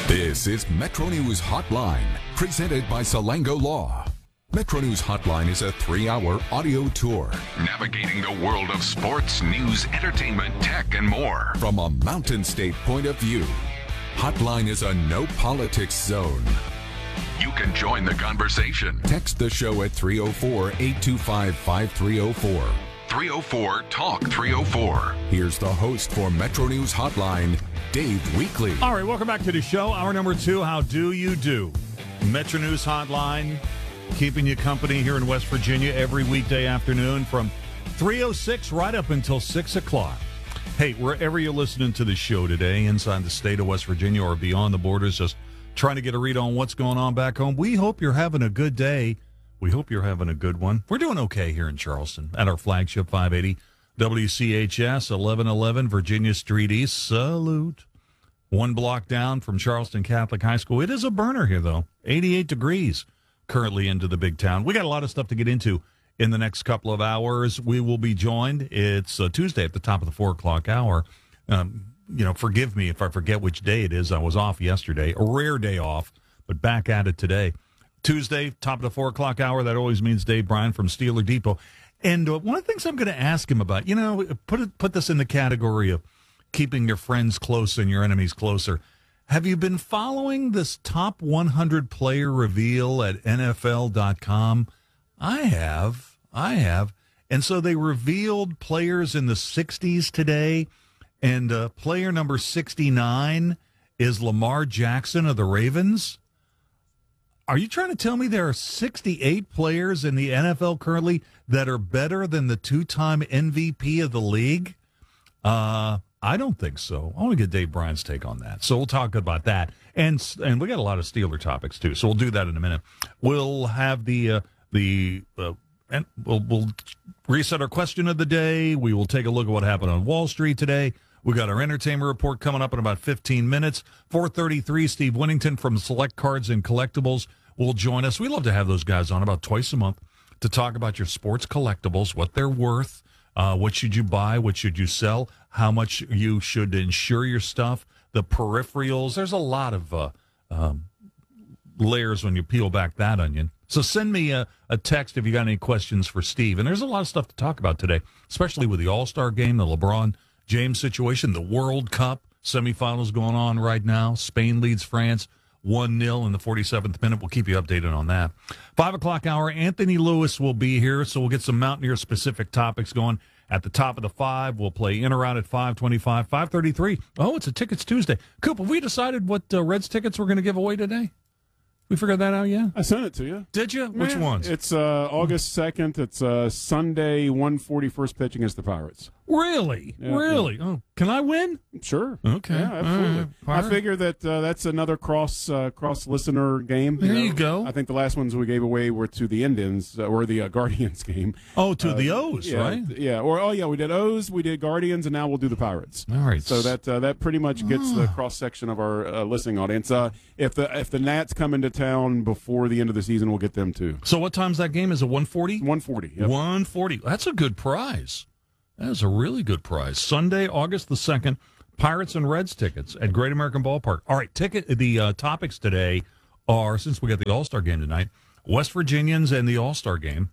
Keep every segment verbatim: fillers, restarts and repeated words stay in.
This is Metro News Hotline, presented by Salango Law. Metro News Hotline is a three-hour audio tour navigating the world of sports, news, entertainment, tech, and more from a Mountain State point of view. Hotline is a no-politics zone. You can join the conversation. Text the show at three oh four, eight two five, five three oh four. three oh four, talk three oh four. Here's the host for Metro News Hotline, Dave Weekly. All right, welcome back to the show. Hour number two, how do you do? Metro News Hotline, keeping you company here in West Virginia every weekday afternoon from three oh six right up until six o'clock. Hey, wherever you're listening to the show today, inside the state of West Virginia or beyond the borders, just trying to get a read on what's going on back home, we hope you're having a good day. We hope you're having a good one. We're doing okay here in Charleston at our flagship five eighty W C H S, eleven eleven Virginia Street East. Salute. One block down from Charleston Catholic High School. It is a burner here, though. eighty-eight degrees currently into the big town. We got a lot of stuff to get into in the next couple of hours. We will be joined. It's uh, Tuesday at the top of the four o'clock hour. Um, you know, forgive me if I forget which day it is. I was off yesterday. A rare day off, but back at it today. Tuesday, top of the four o'clock hour. That always means Dave Bryan from Steeler Depot. And uh, one of the things I'm going to ask him about, you know, put it, put this in the category of keeping your friends close and your enemies closer. Have you been following this top one hundred player reveal at N F L dot com? I have. I have. And so they revealed players in the sixties today, and uh, player number sixty-nine is Lamar Jackson of the Ravens. Are you trying to tell me there are sixty-eight players in the N F L currently that are better than the two-time M V P of the league? Uh, I don't think so. I want to get Dave Bryan's take on that. So we'll talk about that. And and we got a lot of Steeler topics, too. So we'll do that in a minute. We'll have the, uh, the uh, and we'll, we'll reset our question of the day. We will take a look at what happened on Wall Street today. We got our entertainment report coming up in about fifteen minutes. four thirty-three, Steve Winnington from Select Cards and Collectibles will join us. We love to have those guys on about twice a month to talk about your sports collectibles, what they're worth, uh, what should you buy, what should you sell, how much you should insure your stuff, the peripherals. There's a lot of uh, um, layers when you peel back that onion. So send me a, a text if you got any questions for Steve. And there's a lot of stuff to talk about today, especially with the All-Star game, the LeBron James situation, the World Cup semifinals going on right now. Spain leads France one nil in the forty-seventh minute. We'll keep you updated on that. Five o'clock hour, Anthony Lewis will be here, so we'll get some Mountaineer-specific topics going. At the top of the five, we'll play in or out at five twenty-five, five thirty-three. Oh, it's a Tickets Tuesday. Coop, have we decided what uh, Reds tickets we're going to give away today? We figured that out yet? I sent it to you. Did you? Which yeah. ones? It's uh, August second. It's uh, Sunday, one forty first pitch against the Pirates. Really? Yeah, really? yeah. Oh, can I win? Sure. Okay. Yeah, absolutely. All right. I figure that uh, that's another cross uh, cross listener game. There know? you go. I think the last ones we gave away were to the Indians uh, or the uh, Guardians game. Oh, to uh, the O's, yeah, right? Yeah. Or oh yeah, we did O's, we did Guardians, and now we'll do the Pirates. All right. So that uh, that pretty much gets oh. the cross section of our uh, listening audience. Uh, if the if the Nats come into town before the end of the season, we'll get them too. So what time's that game? Is it one forty? one forty. Yep. one forty. That's a good prize. That is a really good prize. Sunday, August the second, Pirates and Reds tickets at Great American Ballpark. All right, ticket. The uh, topics today are, since we got the All-Star game tonight, West Virginians and the All-Star game.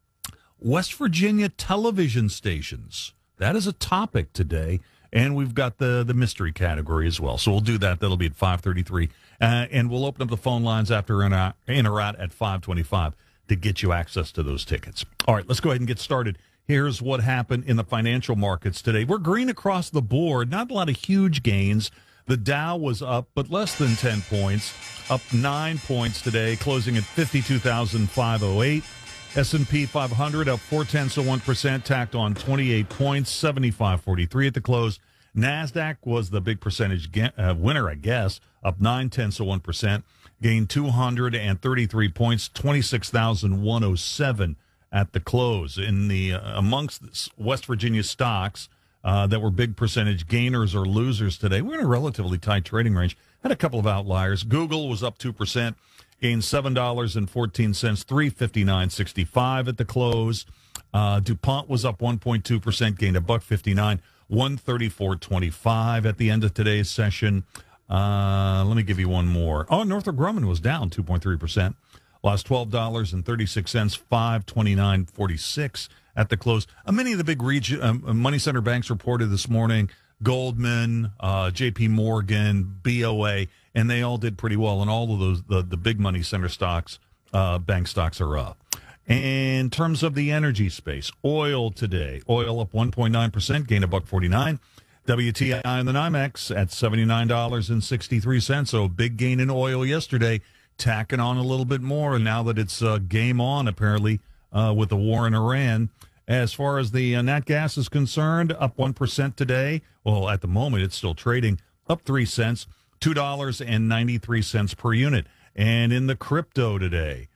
West Virginia television stations. That is a topic today. And we've got the, the mystery category as well. So we'll do that. That'll be at five thirty-three. Uh, and we'll open up the phone lines after in, uh, in or out at five twenty-five to get you access to those tickets. All right, let's go ahead and get started. Here's what happened in the financial markets today. We're green across the board. Not a lot of huge gains. The Dow was up, but less than ten points. Up nine points today, closing at fifty-two thousand five hundred eight. S and P five hundred up four-tenths of one percent, tacked on twenty-eight points, seventy-five forty-three at the close. NASDAQ was the big percentage ga- uh, winner, I guess, up nine-tenths of one percent, gained two hundred thirty-three points, twenty-six thousand one hundred seven at the close. In the uh, amongst West Virginia stocks uh, that were big percentage gainers or losers today, we're in a relatively tight trading range. Had a couple of outliers. Google was up two percent, gained seven dollars and fourteen cents, three fifty-nine sixty-five at the close. Uh, DuPont was up one point two percent, gained a buck fifty-nine, one thirty-four twenty-five at the end of today's session. Uh, let me give you one more. Oh, Northrop Grumman was down two point three percent. Lost twelve dollars and thirty-six cents, five twenty-nine forty-six at the close. Uh, many of the big region, um, money center banks reported this morning, Goldman, uh, J P Morgan, B O A, and they all did pretty well. And all of those, the, the big money center stocks, uh, bank stocks are up. In terms of the energy space, oil today, oil up one point nine percent, gain a buck forty-nine. W T I in the NYMEX at seventy-nine dollars and sixty-three cents. So big gain in oil yesterday, tacking on a little bit more. And now that it's uh, game on, apparently, uh, with the war in Iran. As far as the uh, nat gas is concerned, up one percent today. Well, at the moment, it's still trading up three cents, two dollars and ninety-three cents per unit. And in the crypto today,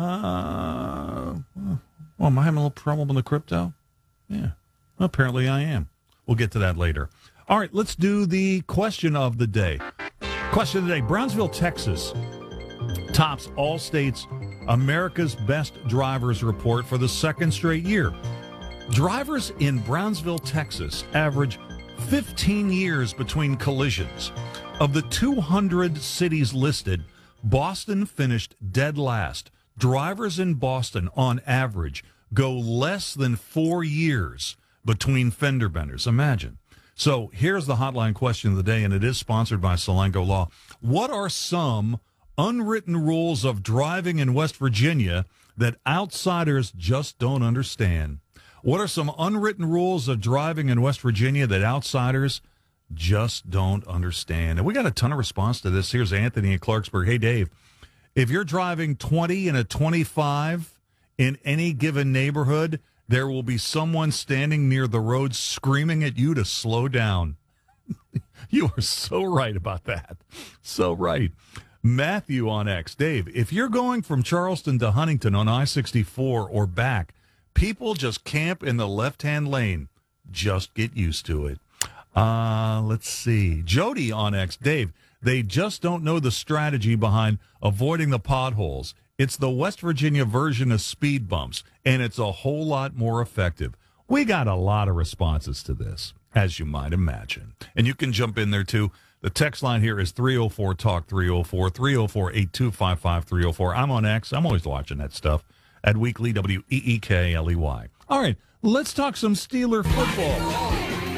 uh, well, am I having a little problem in the crypto? Yeah, apparently I am. We'll get to that later. All right, let's do the question of the day. Question of the day. Brownsville, Texas tops all states' America's Best Drivers report for the second straight year. Drivers in Brownsville, Texas average fifteen years between collisions. Of the two hundred cities listed, Boston finished dead last. Drivers in Boston, on average, go less than four years between fender benders. Imagine. So here's the hotline question of the day, and it is sponsored by Salango Law. What are some unwritten rules of driving in West Virginia that outsiders just don't understand? What are some unwritten rules of driving in West Virginia that outsiders just don't understand? And we got a ton of response to this. Here's Anthony in Clarksburg. Hey, Dave, if you're driving twenty and a twenty-five in any given neighborhood, there will be someone standing near the road screaming at you to slow down. You are so right about that. So right. Matthew on X. Dave, if you're going from Charleston to Huntington on I sixty-four or back, people just camp in the left-hand lane. Just get used to it. Uh, let's see. Jody on X. Dave, they just don't know the strategy behind avoiding the potholes. It's the West Virginia version of speed bumps, and it's a whole lot more effective. We got a lot of responses to this, as you might imagine. And you can jump in there, too. The text line here is three oh four talk three oh four, three oh four, eight two five five, three oh four. I'm on X. I'm always watching that stuff at Weekly, W E E K L E Y. All right, let's talk some Steeler football.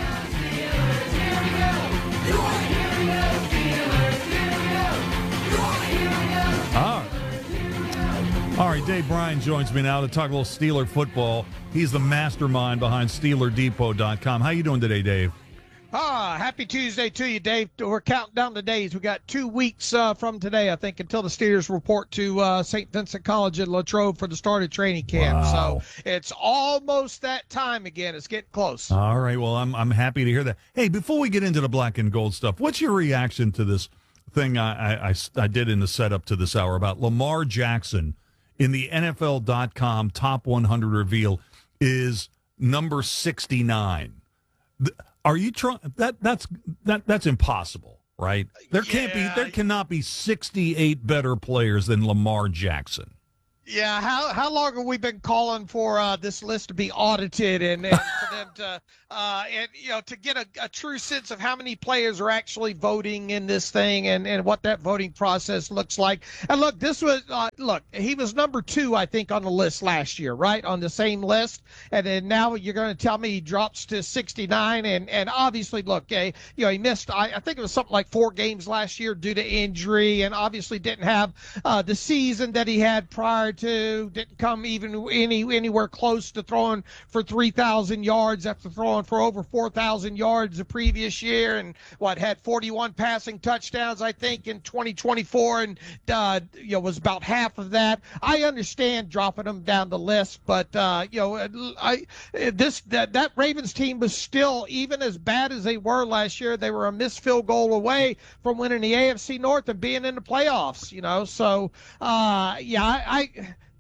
All right, Dave Bryan joins me now to talk a little Steeler football. He's the mastermind behind Steeler Depot dot com. How you doing today, Dave? Ah, happy Tuesday to you, Dave. We're counting down the days. We got two weeks uh, from today, I think, until the Steelers report to uh, Saint Vincent College in Latrobe for the start of training camp. Wow. So it's almost that time again. It's getting close. All right, well, I'm I'm happy to hear that. Hey, before we get into the black and gold stuff, what's your reaction to this thing I, I, I, I did in the setup to this hour about Lamar Jackson in the N F L dot com top one hundred reveal is number sixty-nine? Are you trying that? That's that. That's impossible, right? There can't Yeah. be. There cannot be sixty-eight better players than Lamar Jackson. Yeah, how how long have we been calling for uh, this list to be audited and, and for them to uh, and you know to get a, a true sense of how many players are actually voting in this thing and, and what that voting process looks like. And look, this was uh, look, he was number two, I think, on the list last year, right, on the same list. And then now you're going to tell me he drops to sixty-nine, and and obviously, look, eh, you know, he missed I, I think it was something like four games last year due to injury, and obviously didn't have uh, the season that he had prior to, didn't come even any anywhere close to throwing for three thousand yards after throwing for over four thousand yards the previous year, and what had forty-one passing touchdowns, I think, in twenty twenty-four, and uh, you know was about half of that. I understand dropping him down the list, but uh, you know, I this that that Ravens team was still, even as bad as they were last year, they were a missed field goal away from winning the A F C North and being in the playoffs. You know, so uh, yeah, I. I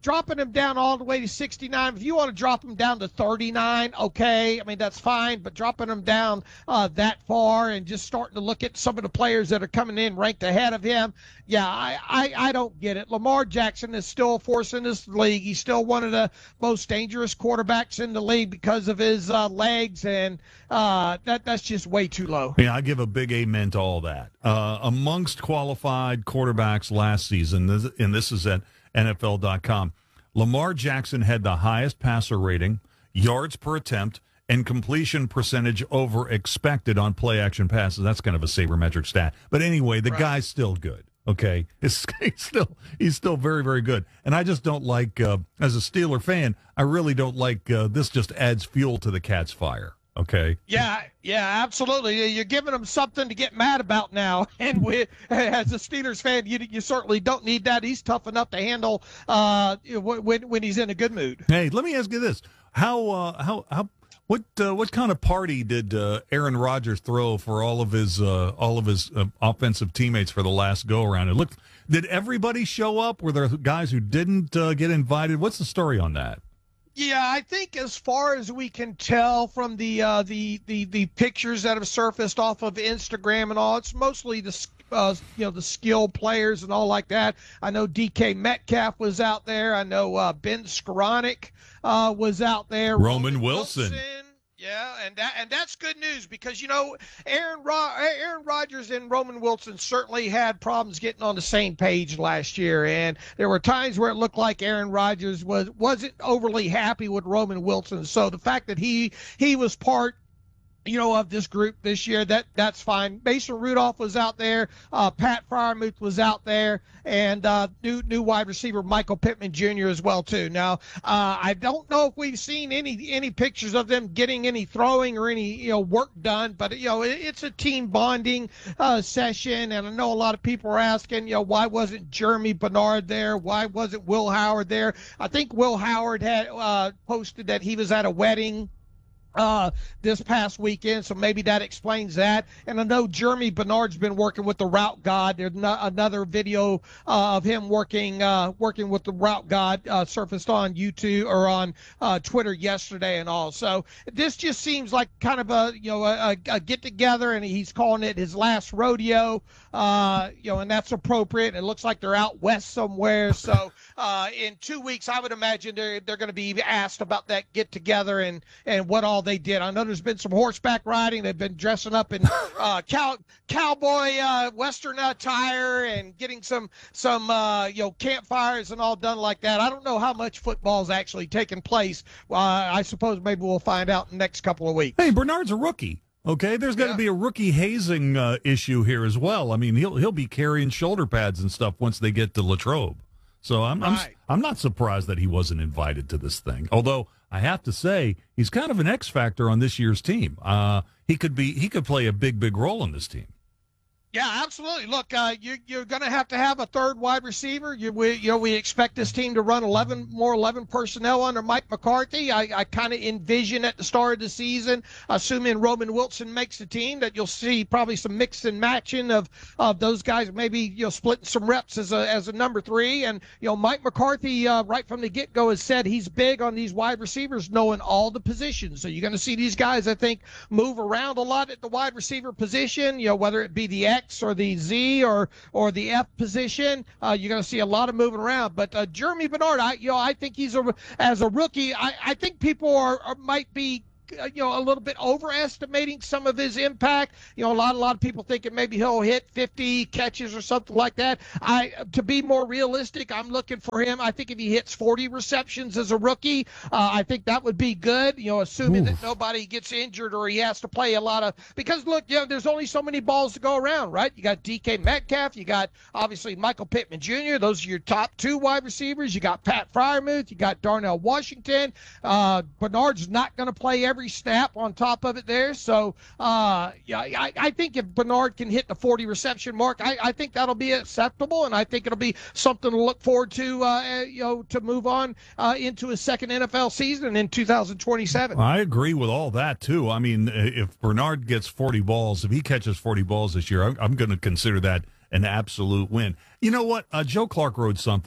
dropping him down all the way to sixty-nine. If you want to drop him down to thirty-nine, okay, I mean, that's fine, but dropping him down uh, that far and just starting to look at some of the players that are coming in ranked ahead of him, yeah, I, I, I don't get it. Lamar Jackson is still a force in this league. He's still one of the most dangerous quarterbacks in the league because of his uh, legs, and uh, that that's just way too low. Yeah, I give a big amen to all that. Uh, amongst qualified quarterbacks last season, this, and this is at N F L dot com, Lamar Jackson had the highest passer rating, yards per attempt, and completion percentage over expected on play-action passes. That's kind of a sabermetric stat. But anyway, the right. guy's still good. Okay, he's, he's still he's still very, very good. And I just don't like, uh, as a Steeler fan, I really don't like uh, this. Just adds fuel to the cat's fire. Okay. Yeah, yeah, absolutely. You're giving them something to get mad about now, and we, as a Steelers fan, you you certainly don't need that. He's tough enough to handle uh, when when he's in a good mood. Hey, let me ask you this: how uh, how how. What uh, what kind of party did uh, Aaron Rodgers throw for all of his uh, all of his uh, offensive teammates for the last go around? It looked. Did everybody show up? Were there guys who didn't uh, get invited? What's the story on that? Yeah, I think as far as we can tell from the uh, the the the pictures that have surfaced off of Instagram and all, it's mostly the uh, you know the skilled players and all like that. I know D K Metcalf was out there. I know uh, Ben Skoranek uh, was out there. Roman, Roman Wilson. Wilson. Yeah, and that and that's good news because, you know, Aaron Ro- Aaron Rodgers and Roman Wilson certainly had problems getting on the same page last year, and there were times where it looked like Aaron Rodgers was wasn't overly happy with Roman Wilson. So the fact that he he was part, you know, of this group this year, that that's fine. Mason Rudolph was out there. Uh, Pat Freiermuth was out there, and uh, new new wide receiver Michael Pittman Junior as well too. Now, uh, I don't know if we've seen any any pictures of them getting any throwing or any you know work done, but you know it, it's a team bonding uh, session, and I know a lot of people are asking, you know, why wasn't Jeremy Bernard there? Why wasn't Will Howard there? I think Will Howard had uh, posted that he was at a wedding Uh, this past weekend, so maybe that explains that. And I know Jeremy Bernard's been working with the Route God. There's no, another video uh, of him working uh, working with the Route God uh, surfaced on YouTube or on uh, Twitter yesterday and all. So this just seems like kind of a you know a, a get together, and he's calling it his last rodeo. Uh, you know, and that's appropriate. It looks like they're out west somewhere. So uh, in two weeks, I would imagine they're they're going to be asked about that get together and and what all they did. I know there's been some horseback riding. They've been dressing up in uh, cow, cowboy uh, Western attire and getting some some uh, you know campfires and all done like that. I don't know how much football's actually taking place. Uh, I suppose maybe we'll find out in the next couple of weeks. Hey, Bernard's a rookie. Okay, there's got to yeah. be a rookie hazing uh, issue here as well. I mean, he'll he'll be carrying shoulder pads and stuff once they get to Latrobe. So I'm right. I'm I'm not surprised that he wasn't invited to this thing. Although I have to say he's kind of an X factor on this year's team. Uh, he could be he could play a big big role in this team. Yeah, absolutely. Look, uh, you, you're going to have to have a third wide receiver. You, we, you know, we expect this team to run eleven more eleven personnel under Mike McCarthy. I, I kind of envision at the start of the season, assuming Roman Wilson makes the team, that you'll see probably some mix and matching of, of those guys, maybe you know splitting some reps as a as a number three. And you know, Mike McCarthy uh, right from the get go has said he's big on these wide receivers knowing all the positions. So you're going to see these guys, I think, move around a lot at the wide receiver position. You know, whether it be the X or the Z or or the F position, uh, you're going to see a lot of moving around. But uh, Jeremy Bernard, I you know I think he's a as a rookie. I, I think people are, are might be. you know, a little bit overestimating some of his impact. You know, a lot, a lot of people thinking maybe he'll hit fifty catches or something like that. I, to be more realistic, I'm looking for him. I think if he hits forty receptions as a rookie, uh, I think that would be good. You know, assuming Oof. that nobody gets injured or he has to play a lot of, because look, you know, there's only so many balls to go around, right? You got D K Metcalf, you got obviously Michael Pittman Junior Those are your top two wide receivers. You got Pat Freiermuth, you got Darnell Washington. Uh, Bernard's not going to play every every snap on top of it there. So, uh, yeah, I, I think if Bernard can hit the forty reception mark, I, I think that'll be acceptable, and I think it'll be something to look forward to, uh, you know, to move on uh, into his second N F L season in two thousand twenty-seven. I agree with all that, too. I mean, if Bernard gets forty balls, if he catches forty balls this year, I'm, I'm going to consider that an absolute win. You know what? Uh, Joe Clark wrote something.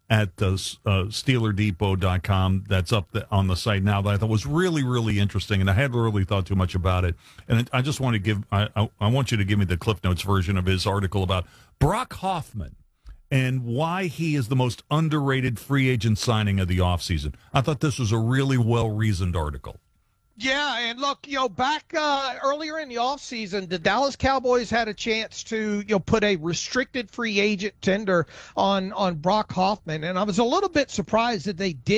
at the uh, Steeler Depot dot com. That's up the, on the site now, that I thought was really, really interesting, and I hadn't really thought too much about it. And I just want to give I, I, I want you to give me the Cliff Notes version of his article about Brock Hoffman and why he is the most underrated free agent signing of the offseason. I thought this was a really well-reasoned article. Yeah, and look, you know, back uh, earlier in the offseason, the Dallas Cowboys had a chance to, you know, put a restricted free agent tender on on Brock Hoffman, and I was a little bit surprised that they did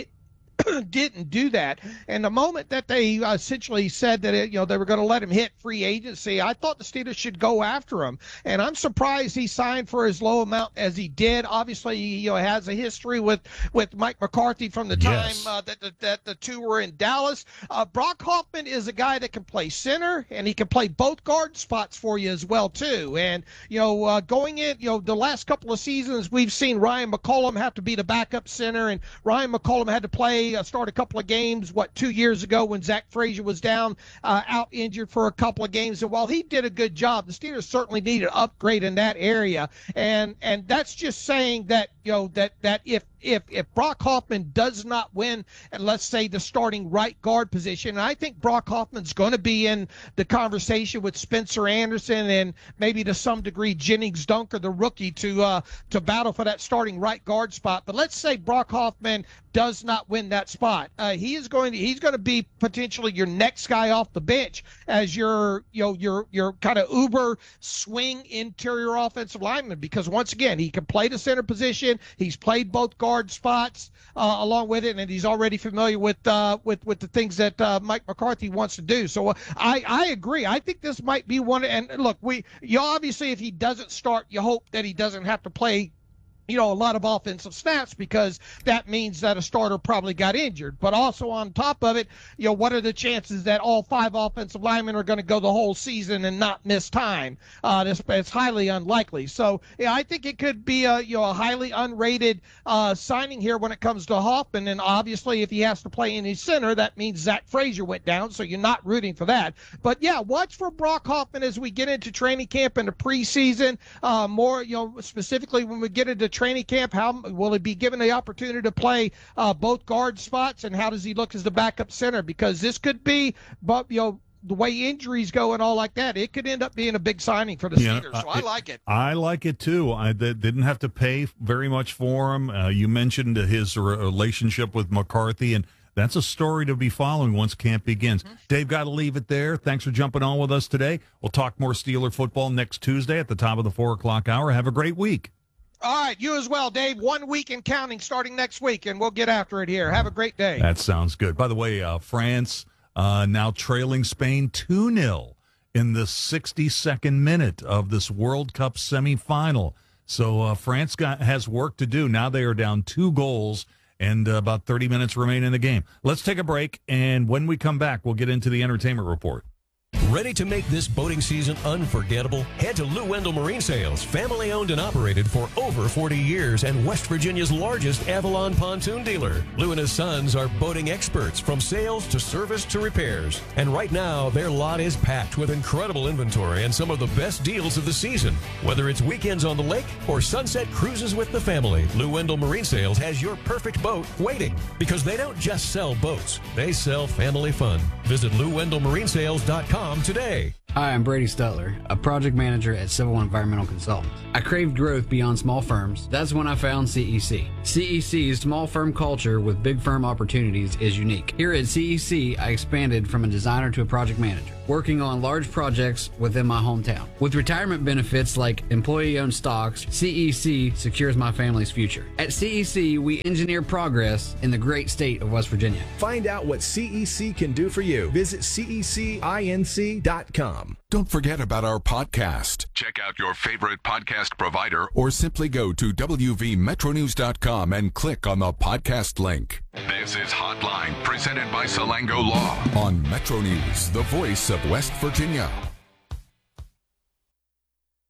didn't do that. And the moment that they essentially said that it, you know they were going to let him hit free agency, I thought the Steelers should go after him. And I'm surprised he signed for as low amount as he did. Obviously, he you know, has a history with, with Mike McCarthy from the time yes. uh, that, that that the two were in Dallas. Uh, Brock Hoffman is a guy that can play center, and he can play both guard spots for you as well too. And you know, uh, going in, you know, the last couple of seasons, we've seen Ryan McCollum have to be the backup center, and Ryan McCollum had to play. Uh, start a couple of games, what, two years ago when Zach Frazier was down, uh, out injured for a couple of games. And while he did a good job, the Steelers certainly need an upgrade in that area. And and that's just saying that, you know, that, that if If if Brock Hoffman does not win, and let's say the starting right guard position, and I think Brock Hoffman's going to be in the conversation with Spencer Anderson and maybe to some degree Jennings Dunker, the rookie, to uh, to battle for that starting right guard spot. But let's say Brock Hoffman does not win that spot. Uh, he is going to he's going to be potentially your next guy off the bench as your you know your your kind of uber swing interior offensive lineman, because once again he can play the center position. He's played both guard spots uh, along with it, and he's already familiar with uh, with with the things that uh, Mike McCarthy wants to do. So uh, I I agree. I think this might be one. And look, we you obviously if he doesn't start, you hope that he doesn't have to play, you know, a lot of offensive snaps, because that means that a starter probably got injured. But also on top of it, you know, what are the chances that all five offensive linemen are going to go the whole season and not miss time? Uh, this, it's highly unlikely. So, yeah, I think it could be a, you know, a highly unrated uh, signing here when it comes to Hoffman. And obviously, if he has to play in his center, that means Zach Frazier went down. So you're not rooting for that. But yeah, watch for Brock Hoffman as we get into training camp and the preseason. Uh, more, you know, specifically when we get into training camp, how will he be given the opportunity to play uh, both guard spots, and how does he look as the backup center? Because this could be, but you know, the way injuries go and all like that, it could end up being a big signing for the yeah, Steelers. So I, I like it. I like it too. I they didn't have to pay very much for him. Uh, you mentioned his relationship with McCarthy, and that's a story to be following once camp begins. Mm-hmm. Dave, got to leave it there. Thanks for jumping on with us today. We'll talk more Steeler football next Tuesday at the top of the four o'clock hour. Have a great week. All right, you as well, Dave. One week and counting starting next week, and we'll get after it here. Have a great day. That sounds good. By the way, uh, France uh, now trailing Spain two nil in the sixty-second minute of this World Cup semifinal. So uh, France got, has work to do. Now they are down two goals, and uh, about thirty minutes remain in the game. Let's take a break, and when we come back, we'll get into the entertainment report. Ready to make this boating season unforgettable? Head to Lou Wendell Marine Sales, family owned and operated for over forty years and West Virginia's largest Avalon pontoon dealer. Lou and his sons are boating experts from sales to service to repairs. And right now, their lot is packed with incredible inventory and some of the best deals of the season. Whether it's weekends on the lake or sunset cruises with the family, Lou Wendell Marine Sales has your perfect boat waiting, because they don't just sell boats, they sell family fun. Visit Lou Wendell Marine Sales dot com today. Hi, I'm Brady Stutler, a project manager at Civil Environmental Consultants. I craved growth beyond small firms. That's when I found C E C. C E C's small firm culture with big firm opportunities is unique. Here at C E C, I expanded from a designer to a project manager, working on large projects within my hometown. With retirement benefits like employee-owned stocks, C E C secures my family's future. At C E C, we engineer progress in the great state of West Virginia. Find out what C E C can do for you. Visit C E C inc dot com. Don't forget about our podcast. Check out your favorite podcast provider or simply go to W V Metro News dot com and click on the podcast link. This is Hotline, presented by Salango Law on Metro News, the voice of West Virginia.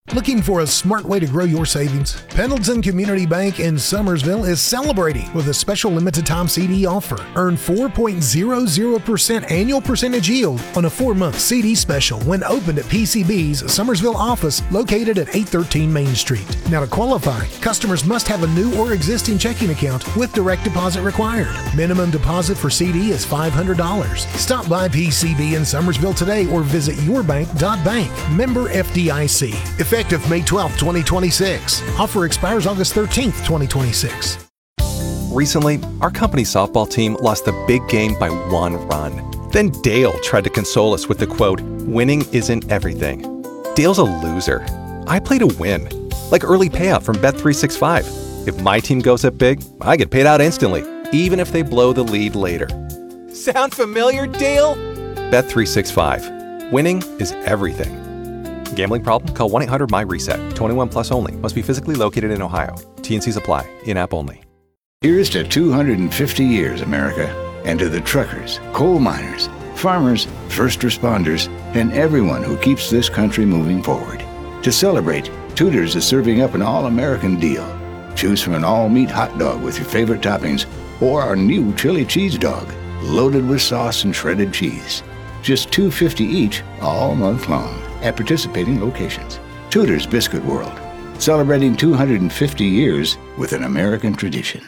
Looking for a smart way to grow your savings? Pendleton Community Bank in Summersville is celebrating with a special limited time C D offer. Earn four point zero zero percent annual percentage yield on a four-month C D special when opened at P C B's Summersville office located at eight thirteen Main Street. Now to qualify, customers must have a new or existing checking account with direct deposit required. Minimum deposit for C D is five hundred dollars. Stop by P C B in Summersville today or visit yourbank dot bank. Member F D I C. Effective May twelfth, twenty twenty-six. Offer expires August thirteenth, twenty twenty-six. Recently, our company's softball team lost the big game by one run. Then Dale tried to console us with the quote, "Winning isn't everything." Dale's a loser. I play to win. Like early payout from Bet three sixty-five. If my team goes up big, I get paid out instantly, even if they blow the lead later. Sound familiar, Dale? Bet three sixty-five. Winning is everything. Gambling problem? Call one eight hundred M Y reset. twenty-one plus only. Must be physically located in Ohio. T N Cs apply. In-app only. Here's to two hundred fifty years, America. And to the truckers, coal miners, farmers, first responders, and everyone who keeps this country moving forward. To celebrate, Tudor's is serving up an all-American deal. Choose from an all-meat hot dog with your favorite toppings or our new chili cheese dog, loaded with sauce and shredded cheese. Just two dollars and fifty cents each all month long at participating locations. Tudor's Biscuit World, celebrating two hundred fifty years with an American tradition.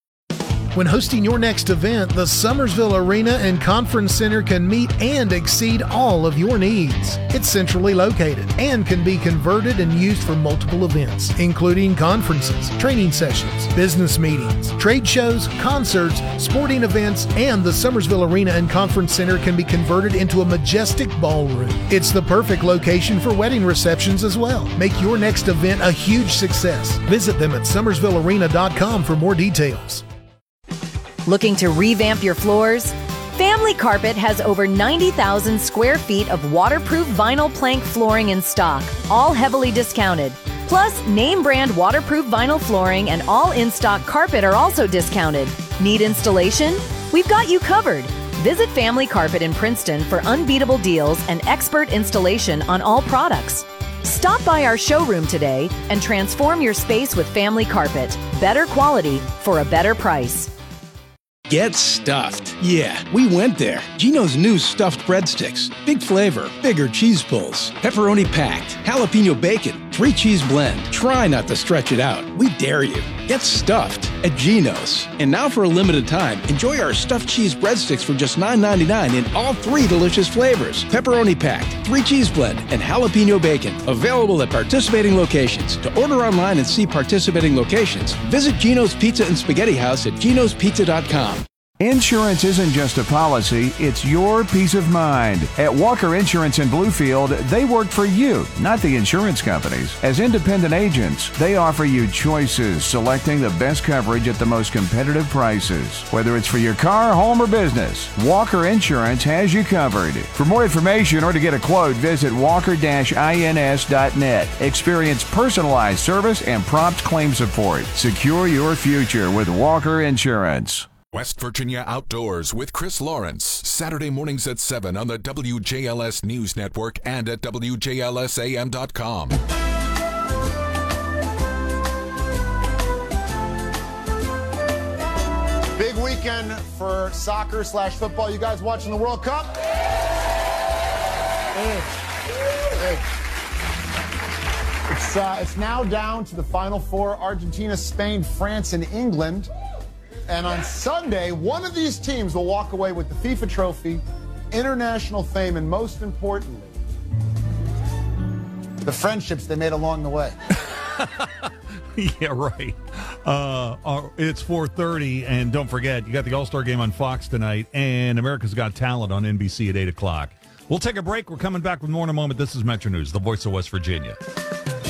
When hosting your next event, the Summersville Arena and Conference Center can meet and exceed all of your needs. It's centrally located and can be converted and used for multiple events, including conferences, training sessions, business meetings, trade shows, concerts, sporting events, and the Summersville Arena and Conference Center can be converted into a majestic ballroom. It's the perfect location for wedding receptions as well. Make your next event a huge success. Visit them at summersville arena dot com for more details. Looking to revamp your floors? Family Carpet has over ninety thousand square feet of waterproof vinyl plank flooring in stock, all heavily discounted. Plus, name brand waterproof vinyl flooring and all in-stock carpet are also discounted. Need installation? We've got you covered. Visit Family Carpet in Princeton for unbeatable deals and expert installation on all products. Stop by our showroom today and transform your space with Family Carpet. Better quality for a better price. Get stuffed. Yeah, we went there. Gino's new stuffed breadsticks. Big flavor, bigger cheese pulls, pepperoni packed, jalapeno bacon, three cheese blend. Try not to stretch it out. We dare you. Get stuffed at Gino's. And now for a limited time, enjoy our stuffed cheese breadsticks for just nine ninety-nine in all three delicious flavors. Pepperoni packed, three cheese blend, and jalapeno bacon. Available at participating locations. To order online and see participating locations, visit Gino's Pizza and Spaghetti House at ginos pizza dot com. Insurance isn't just a policy, it's your peace of mind. At Walker Insurance in Bluefield, they work for you, not the insurance companies. As independent agents, they offer you choices, selecting the best coverage at the most competitive prices. Whether it's for your car, home, or business, Walker Insurance has you covered. For more information or to get a quote, visit walker dash ins dot net. Experience personalized service and prompt claim support. Secure your future with Walker Insurance. West Virginia Outdoors with Chris Lawrence, Saturday mornings at seven on the W J L S News Network and at W J L S A M dot com. Big weekend for soccer slash football. You guys watching the World Cup? Big. Big. It's, uh, it's now down to the Final Four: Argentina, Spain, France, and England. And on Sunday, one of these teams will walk away with the FIFA trophy, international fame, and most importantly, the friendships they made along the way. Yeah, right. Uh, uh, it's four thirty, and don't forget, you got the All-Star Game on Fox tonight, and America's Got Talent on N B C at eight o'clock. We'll take a break. We're coming back with more in a moment. This is Metro News, the voice of West Virginia.